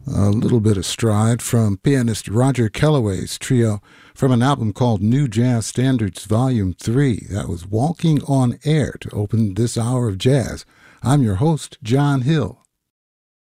A little bit of stride from pianist Roger Kellaway's trio from an album called New Jazz Standards Volume 3. That was Walking on Air to open this hour of jazz. I'm your host, John Hill.